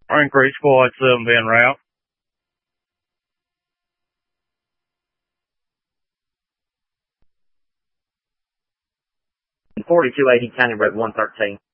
Marine Creek Squad 7 being route. 4280 County Road 113.